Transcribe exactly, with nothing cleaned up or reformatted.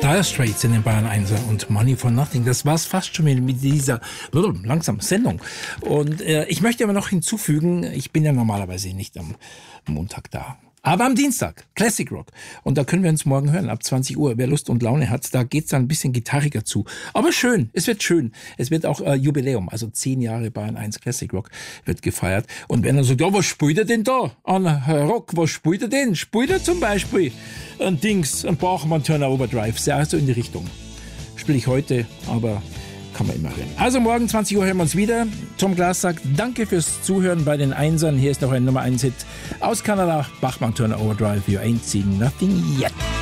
Dire Straits in den Bayern Einser und Money for Nothing. Das war's fast schon mit dieser langsam Sendung. Und äh, ich möchte aber noch hinzufügen, ich bin ja normalerweise nicht am Montag da. Aber am Dienstag, Classic Rock. Und da können wir uns morgen hören, ab zwanzig Uhr. Wer Lust und Laune hat, da geht's dann ein bisschen gitarriger zu. Aber schön, es wird schön. Es wird auch äh, Jubiläum, also zehn Jahre Bayern eins Classic Rock wird gefeiert. Und wenn er sagt, ja, was spielt er denn da an Rock? Was spielt er denn? Spielt er zum Beispiel ein Dings, ein Bachmann Turner Overdrive, sehr so in die Richtung. Spiele ich heute, aber kann man immer hören. Also morgen zwanzig Uhr hören wir uns wieder. Tom Glas sagt, danke fürs Zuhören bei den Einsern. Hier ist noch ein Nummer eins Hit aus Kanada. Bachmann Turner Overdrive, You Ain't Seen Nothing Yet.